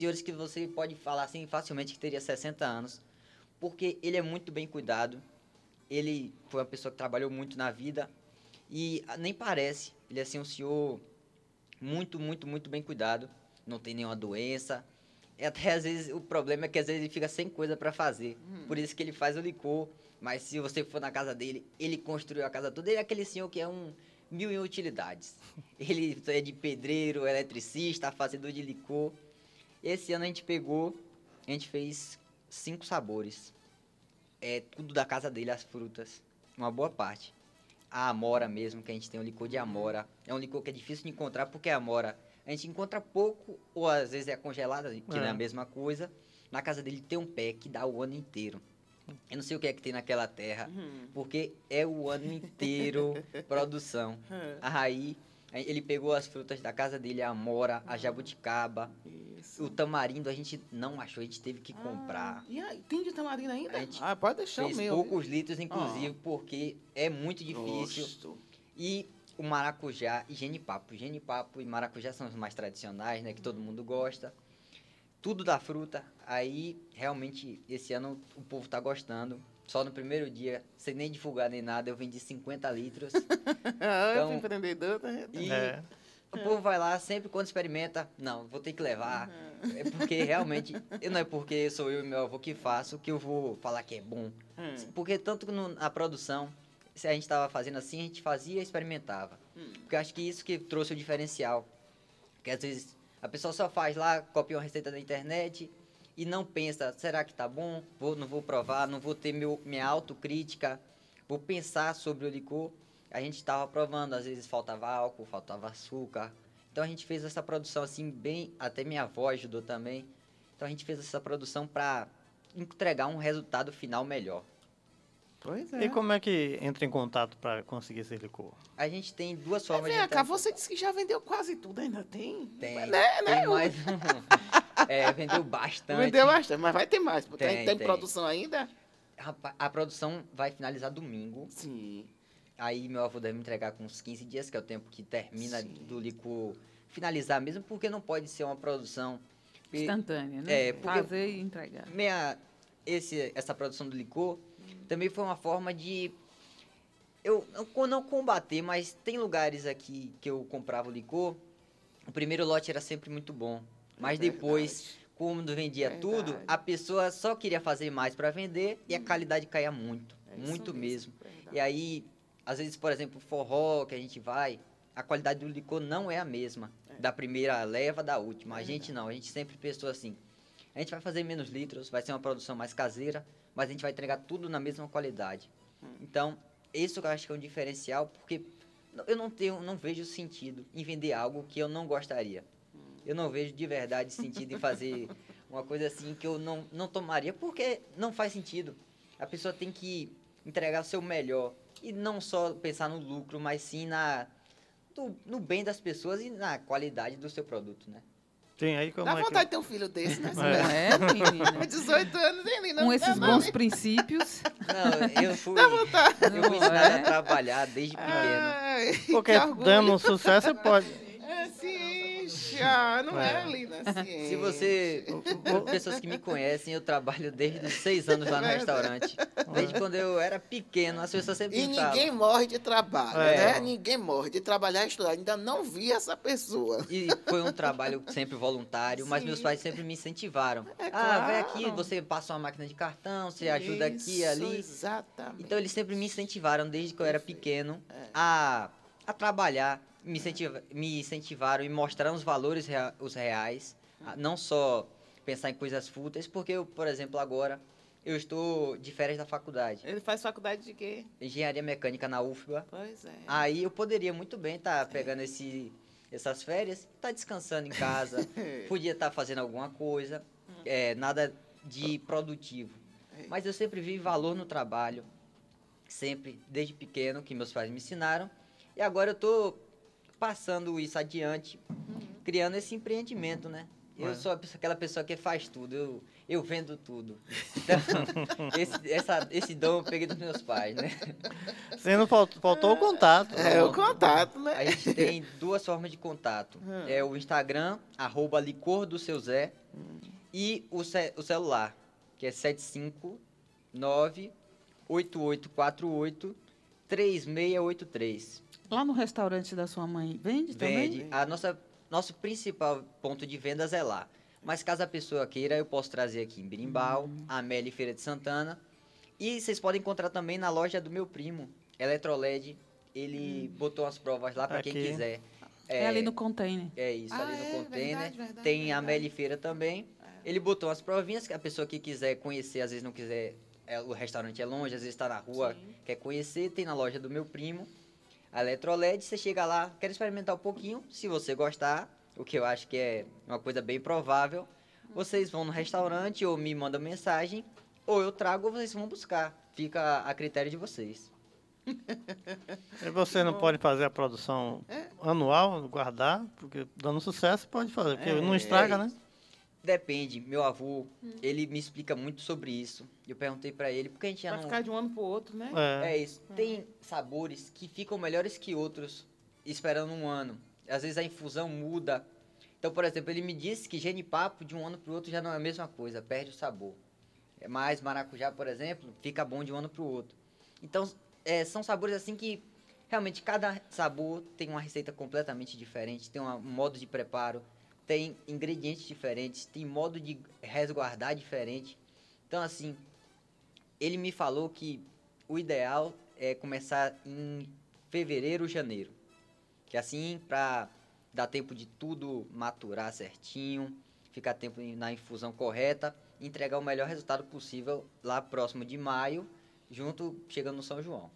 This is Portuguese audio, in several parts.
senhores que você pode falar assim facilmente que teria 60 anos, porque ele é muito bem cuidado, ele foi uma pessoa que trabalhou muito na vida e nem parece, ele é assim um senhor muito, muito, muito bem cuidado, não tem nenhuma doença. E até às vezes o problema é que às vezes ele fica sem coisa para fazer. Por isso que ele faz o licor. Mas se você for na casa dele, ele construiu a casa toda. Ele é aquele senhor que é um mil e um utilidades. Ele é de pedreiro, eletricista, fazedor de licor. Esse ano a gente fez 5 sabores. É tudo da casa dele, as frutas. Uma boa parte. A amora mesmo, que a gente tem o licor de amora. É um licor que é difícil de encontrar, porque a amora a gente encontra pouco, ou às vezes é congelada, que não é a mesma coisa. Na casa dele tem um pé que dá o ano inteiro. Eu não sei o que é que tem naquela terra, porque é o ano inteiro produção. Aí ele pegou as frutas da casa dele, a amora, a jabuticaba, Isso. o tamarindo a gente não achou, a gente teve que comprar. E aí, tem de tamarindo ainda? A gente Pode deixar o fez meu. poucos litros, inclusive, porque é muito difícil. Gosto. E o maracujá e genipapo. Genipapo e maracujá são os mais tradicionais, né? Que todo mundo gosta. Tudo da fruta. Aí, realmente, esse ano o povo tá gostando. Só no primeiro dia, sem nem divulgar nem nada, eu vendi 50 litros. Eu fui empreendedor. E o povo vai lá, sempre quando experimenta, não, vou ter que levar. É porque realmente, não é porque sou eu e meu avô que faço que eu vou falar que é bom. Porque tanto na produção, se a gente estava fazendo assim, a gente fazia e experimentava. Porque eu acho que isso que trouxe o diferencial. Porque às vezes a pessoa só faz lá, copia uma receita da internet e não pensa, será que tá bom? Não vou provar, não vou ter minha autocrítica, vou pensar sobre o licor. A gente estava provando, às vezes faltava álcool, faltava açúcar. Então a gente fez essa produção assim bem, até minha avó ajudou também. Então a gente fez essa produção para entregar um resultado final melhor. Pois E como é que entra em contato para conseguir esse licor? A gente tem duas Mas formas de vem cá, entrar. você disse que já vendeu quase tudo, ainda tem? Tem, Né? tem mais vendeu bastante. Vendeu bastante, mas vai ter mais. Tem Tem. produção ainda? Rapaz, a produção vai finalizar domingo. Sim. Aí meu avô deve me entregar com uns 15 dias, que é o tempo que termina Sim. do licor finalizar mesmo, porque não pode ser uma produção Instantânea, né? É, porque Fazer e entregar. essa produção do licor também foi uma forma de eu não combater, mas tem lugares aqui que eu comprava o licor, o primeiro lote era sempre muito bom, mas depois, quando vendia tudo, a pessoa só queria fazer mais para vender e a qualidade caía muito, muito mesmo. E aí, às vezes, por exemplo, o forró que a gente vai, a qualidade do licor não é a mesma da primeira leva da última. A gente não, a gente sempre pensou assim, a gente vai fazer menos litros, vai ser uma produção mais caseira, mas a gente vai entregar tudo na mesma qualidade. Então, isso eu acho que é um diferencial, porque eu não vejo sentido em vender algo que eu não gostaria. Eu não vejo de verdade sentido em fazer uma coisa assim que eu não tomaria, porque não faz sentido. A pessoa tem que entregar o seu melhor e não só pensar no lucro, mas sim no bem das pessoas e na qualidade do seu produto, né? Sim, aí como Dá é vontade de ter um filho desse, né? Não é, menina? Com 18 anos, ele não Com dá esses nada. bons princípios. Não, eu fui Não ensinado é? a trabalhar desde pequeno. Ai, Porque que orgulho. dando um sucesso, você pode. É ciência, não é, Lina? Ciência. Se você... Pessoas que me conhecem, eu trabalho desde os 6 anos lá no restaurante. Desde quando eu era pequeno, as pessoas sempre E me falam. ninguém morre de trabalho, É. né? Ninguém morre de trabalhar e estudar. Ainda não vi essa pessoa. E foi um trabalho sempre voluntário, mas meus pais sempre me incentivaram. Vem aqui, claro. você passa uma máquina de cartão, você ajuda aqui e Isso, ali. Exatamente. Então eles sempre me incentivaram, desde que eu era pequeno, a trabalhar. Me incentivaram e mostraram os valores os reais. Não só pensar em coisas fúteis, porque eu, por exemplo, agora, eu estou de férias da faculdade. Ele faz faculdade de quê? Engenharia mecânica na UFBA. Pois é. Aí eu poderia muito bem estar pegando essas férias, estar descansando em casa, podia estar fazendo alguma coisa, nada de produtivo. Mas eu sempre vi valor no trabalho, sempre, desde pequeno, que meus pais me ensinaram. E agora eu estou passando isso adiante, criando esse empreendimento, né? Eu sou aquela pessoa que faz tudo, eu vendo tudo. Então, esse dom eu peguei dos meus pais, né? Você não faltou o contato. É o contato, né? A gente tem duas formas de contato. É o Instagram, @licor do seu Zé, e o celular, que é 759-8848-3683. Lá no restaurante da sua mãe, vende também? Vende. Nosso principal ponto de vendas é lá. Mas caso a pessoa queira, eu posso trazer aqui em Birimbau, Amélia e Feira de Santana. E vocês podem encontrar também na loja do meu primo, Eletroled. Ele botou as provas lá para quem Aqui. quiser. É ali no container. É isso, ali no container. Verdade, Tem a Amélia e Feira também. Ele botou as provinhas, que a pessoa que quiser conhecer, às vezes não quiser, o restaurante é longe, às vezes está na rua, quer conhecer, tem na loja do meu primo. A Eletroled, você chega lá, quer experimentar um pouquinho, se você gostar, o que eu acho que é uma coisa bem provável, vocês vão no restaurante ou me mandam mensagem, ou eu trago ou vocês vão buscar. Fica a critério de vocês. E você não pode fazer a produção anual, guardar, porque dando sucesso pode fazer, porque não estraga, né? Depende, meu avô, ele me explica muito sobre isso. Eu perguntei pra ele, porque a gente já Vai não... ficar de um ano pro outro, né? É isso. Tem sabores que ficam melhores que outros esperando um ano. Às vezes a infusão muda. Então, por exemplo, ele me disse que genipapo de um ano pro outro já não é a mesma coisa, perde o sabor. Mas maracujá, por exemplo, fica bom de um ano pro outro. Então, são sabores assim que realmente cada sabor tem uma receita completamente diferente, tem um modo de preparo, tem ingredientes diferentes, tem modo de resguardar diferente. Então, assim, ele me falou que o ideal é começar em fevereiro, janeiro. Que assim, para dar tempo de tudo maturar certinho, ficar tempo na infusão correta, e entregar o melhor resultado possível lá próximo de maio, chegando no São João.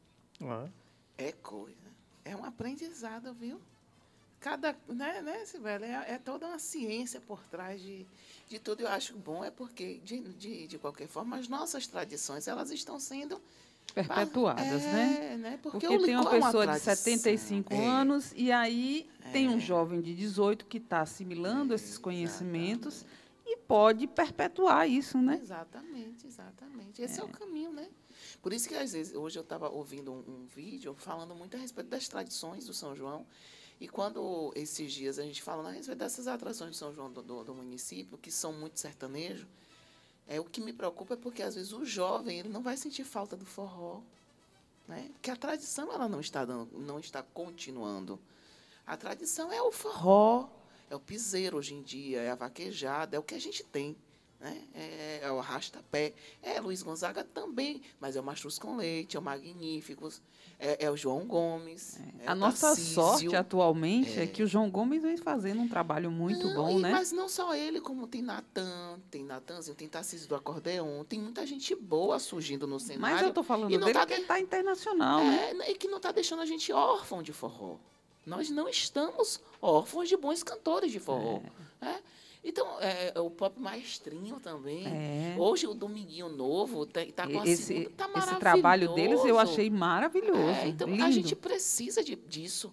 É coisa. É um aprendizado, viu? Cada, né, Sibeli? É toda uma ciência por trás de tudo. Eu acho bom, é porque, de qualquer forma, as nossas tradições, elas estão sendo... Perpetuadas, né? Porque Porque o tem uma licor é pessoa de tradição. 75 anos e aí tem um jovem de 18 que está assimilando esses conhecimentos e pode perpetuar isso, né? Exatamente. Esse é o caminho, né? Por isso que, às vezes, hoje eu estava ouvindo um vídeo falando muito a respeito das tradições do São João. E quando, esses dias, a gente falando a respeito dessas atrações de São João do município, que são muito sertanejo, o que me preocupa é porque, às vezes, o jovem ele não vai sentir falta do forró. Né? Porque a tradição ela não está continuando. A tradição é o forró, é o piseiro hoje em dia, é a vaquejada, é o que a gente tem. Né? É o arrasta-pé, Luiz Gonzaga também, mas é o Mastruz com Leite, é o Magníficos, é o João Gomes. A nossa sorte atualmente é que o João Gomes vem fazendo um trabalho muito bom, né? Mas não só ele, como tem Natanzinho, tem Tarcísio do Acordeon, tem muita gente boa surgindo no cenário. Mas eu tô falando dele porque ele está internacional, né? E que não está deixando a gente órfão de forró. Nós não estamos órfãos de bons cantores de forró. Então, o pop maestrinho também. Hoje o Dominguinho Novo tá com a segunda, tá maravilhoso. Esse trabalho deles eu achei maravilhoso. Então, lindo. a gente precisa disso.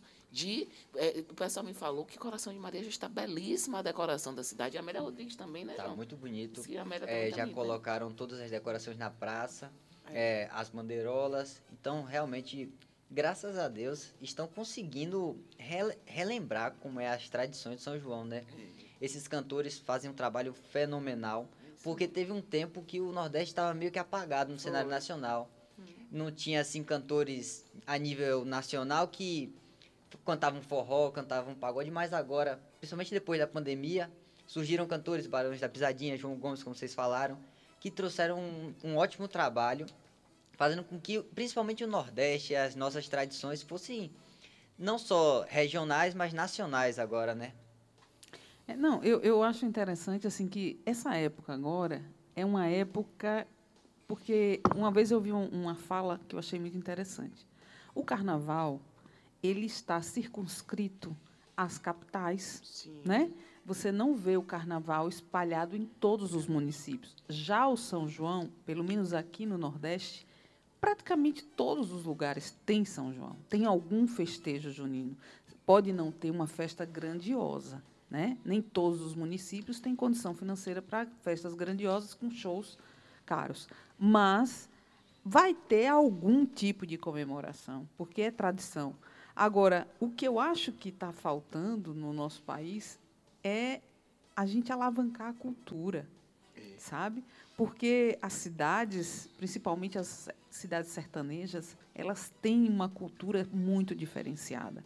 O pessoal me falou que Coração de Maria já está belíssima a decoração da cidade. E a Amélia Rodrigues também, né, Tá João? muito bonito. Sim, a Amélia também Já lindo, colocaram todas as decorações na praça, as bandeirolas. Então, realmente, graças a Deus, estão conseguindo relembrar como é as tradições de São João, né? Esses cantores fazem um trabalho fenomenal, porque teve um tempo que o Nordeste estava meio que apagado no cenário nacional. Não tinha, assim, cantores a nível nacional que cantavam forró, cantavam pagode, mas agora, principalmente depois da pandemia, surgiram cantores, Barões da Pisadinha, João Gomes, como vocês falaram, que trouxeram um ótimo trabalho, fazendo com que, principalmente o Nordeste, as nossas tradições fossem não só regionais, mas nacionais agora, né? Não, eu acho interessante assim que essa época agora é uma época porque uma vez eu vi uma fala que eu achei muito interessante. O carnaval ele está circunscrito às capitais, né? Você não vê o carnaval espalhado em todos os municípios. Já o São João, pelo menos aqui no Nordeste, praticamente todos os lugares têm São João, tem algum festejo junino. Pode não ter uma festa grandiosa, né? Nem todos os municípios têm condição financeira para festas grandiosas com shows caros. Mas vai ter algum tipo de comemoração, porque é tradição. Agora, o que eu acho que está faltando no nosso país é a gente alavancar a cultura, sabe? Porque as cidades, principalmente as cidades sertanejas, elas têm uma cultura muito diferenciada.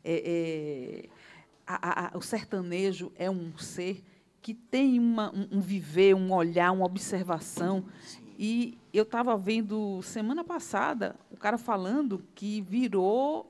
O sertanejo é um ser que tem um viver, um olhar, uma observação. E eu estava vendo, semana passada, o cara falando que virou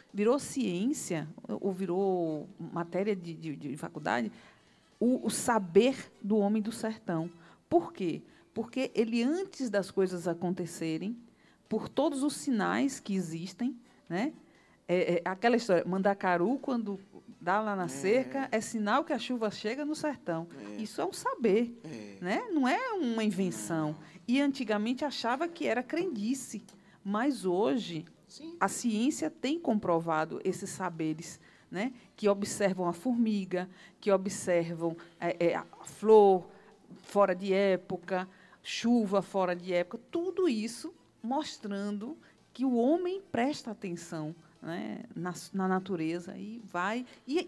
ciência, ou virou matéria de faculdade, o saber do homem do sertão. Por quê? Porque ele, antes das coisas acontecerem, por todos os sinais que existem, né? Aquela história, Mandacaru, quando dá lá na cerca, é sinal que a chuva chega no sertão. Isso é um saber, né? Não é uma invenção. E antigamente achava que era crendice, mas hoje a ciência tem comprovado esses saberes, né? Que observam a formiga, que observam a flor fora de época, chuva fora de época, tudo isso mostrando que o homem presta atenção, né, na natureza e vai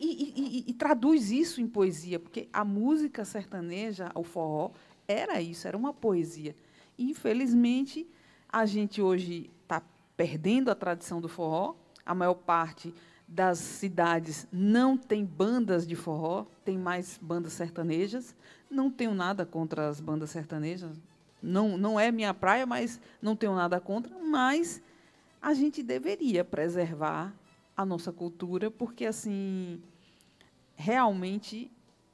e traduz isso em poesia, porque a música sertaneja, o forró, era isso, era uma poesia. E, infelizmente, a gente hoje está perdendo a tradição do forró. A maior parte das cidades não tem bandas de forró, tem mais bandas sertanejas. Não tenho nada contra as bandas sertanejas, não é minha praia, mas não tenho nada contra, mas a gente deveria preservar a nossa cultura, porque, assim, realmente,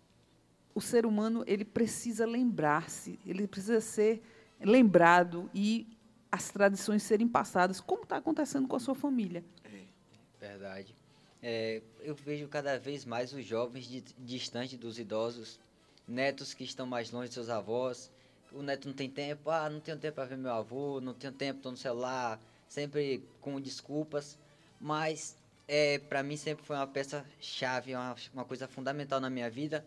o ser humano ele precisa lembrar-se, ele precisa ser lembrado e as tradições serem passadas, como está acontecendo com a sua família. Verdade. Eu vejo cada vez mais os jovens distante dos idosos, netos que estão mais longe de seus avós. O neto não tem tempo, não tenho tempo para ver meu avô, não tenho tempo, estou no celular, sempre com desculpas, mas para mim sempre foi uma peça-chave, uma coisa fundamental na minha vida,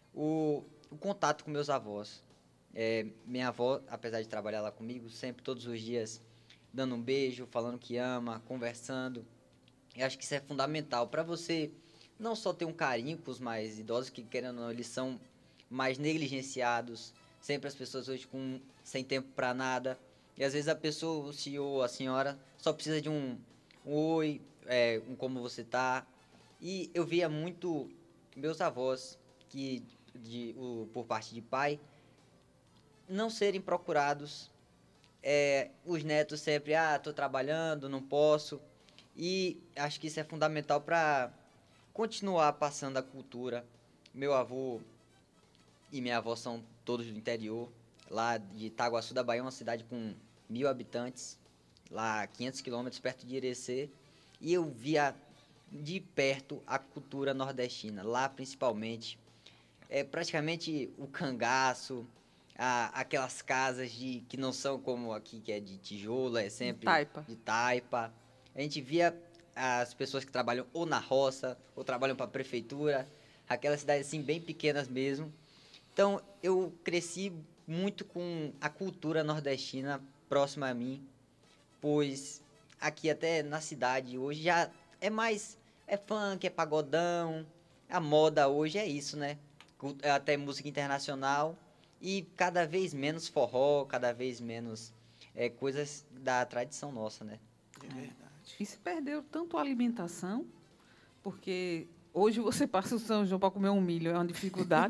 o contato com meus avós. Minha avó, apesar de trabalhar lá comigo, sempre, todos os dias, dando um beijo, falando que ama, conversando. Eu acho que isso é fundamental para você não só ter um carinho com os mais idosos, que, querendo ou não, eles são mais negligenciados, sempre as pessoas hoje sem tempo para nada. E às vezes a pessoa, o senhor, a senhora, só precisa de um oi, um como você tá. E eu via muito meus avós, por parte de pai, não serem procurados. Os netos sempre, estou trabalhando, não posso. E acho que isso é fundamental para continuar passando a cultura. Meu avô e minha avó são todos do interior, lá de Itaguaçu da Bahia, uma cidade com 1.000 habitantes, lá a 500 quilômetros perto de Irecê, e eu via de perto a cultura nordestina, lá principalmente. Praticamente o cangaço, aquelas casas que não são como aqui, que é de tijolo, é sempre de taipa. A gente via as pessoas que trabalham ou na roça, ou trabalham para a prefeitura, aquelas cidades assim bem pequenas mesmo. Então, eu cresci muito com a cultura nordestina próxima a mim, pois aqui até na cidade hoje já é mais, funk, é pagodão, a moda hoje é isso, né? Até música internacional e cada vez menos forró, cada vez menos coisas da tradição nossa, né? É verdade. E se perdeu tanto a alimentação, porque hoje você passa o São João para comer um milho, é uma dificuldade.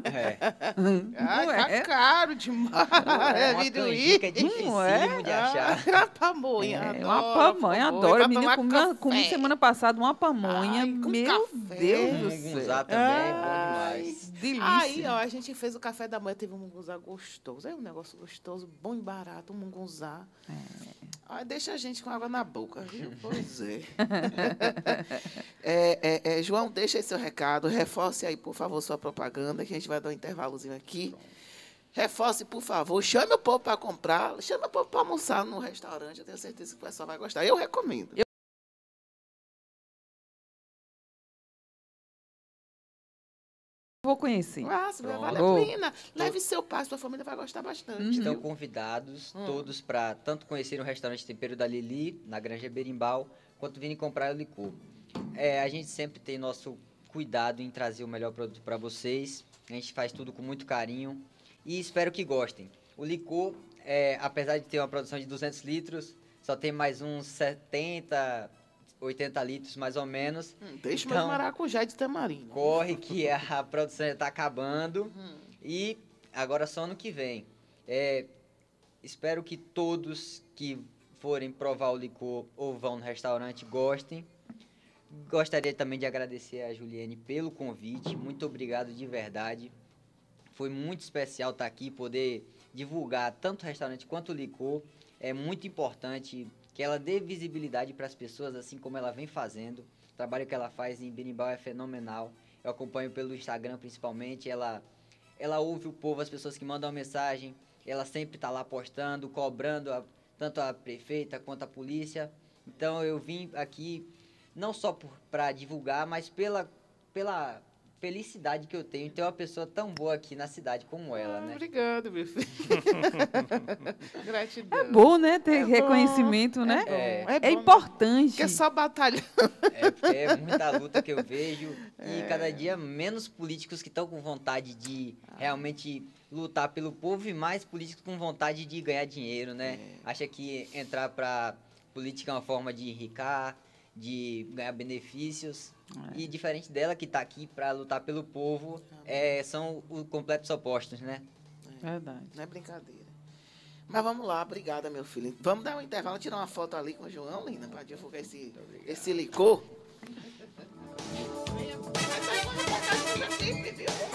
Tá caro demais. Uma canjica dificílimo de achar. Uma pamonha, uma pamonha, adoro. A menina comi café. semana passada uma pamonha. Com Meu café. Deus do Mungunzá céu. também, bom demais. Delícia. Aí, ó, a gente fez o café da manhã, teve um mungunzá gostoso. É um negócio gostoso, bom e barato, um mungunzá. Aí deixa a gente com água na boca, viu? Pois é. João, deixa aí seu recado, reforce aí, por favor, sua propaganda, que a gente vai dar um intervalozinho aqui. Reforce, por favor, chame o povo para comprar, chame o povo para almoçar no restaurante, eu tenho certeza que o pessoal vai gostar. Eu recomendo. conhecer. Vale a pena. Leve seu pai, sua família vai gostar bastante. Estão convidados todos para tanto conhecer o restaurante Tempero da Lili, na Granja Berimbau, quanto virem comprar o licor. A gente sempre tem nosso cuidado em trazer o melhor produto para vocês. A gente faz tudo com muito carinho e espero que gostem. O licor, apesar de ter uma produção de 200 litros, só tem mais uns 70, 80 litros mais ou menos. Deixa mais maracujá de tamarindo. Corre que a produção já está acabando e agora só ano que vem. Espero que todos que forem provar o licor ou vão no restaurante gostem. Gostaria também de agradecer a Juliane pelo convite. Muito obrigado de verdade. Foi muito especial estar aqui, poder divulgar tanto o restaurante quanto o licor. É muito importante que ela dê visibilidade para as pessoas, assim como ela vem fazendo. O trabalho que ela faz em Berimbau é fenomenal. Eu acompanho pelo Instagram, principalmente. Ela ouve o povo, as pessoas que mandam mensagem. Ela sempre está lá postando, cobrando tanto a prefeita quanto a polícia. Então, eu vim aqui não só para divulgar, mas pela felicidade que eu tenho em ter uma pessoa tão boa aqui na cidade como ela, né? Obrigado, meu filho. Gratidão. É bom, né? Ter reconhecimento, né? É importante. Porque é só batalhar. Porque é muita luta que eu vejo e cada dia menos políticos que estão com vontade de realmente lutar pelo povo e mais políticos com vontade de ganhar dinheiro, né? Acha que entrar para política é uma forma de enricar, de ganhar benefícios. E diferente dela, que está aqui para lutar pelo povo, são os completos opostos, né? Verdade. Não é brincadeira. Mas vamos lá, obrigada, meu filho. Vamos dar um intervalo, tirar uma foto ali com o João, Lina, para divulgar esse licor.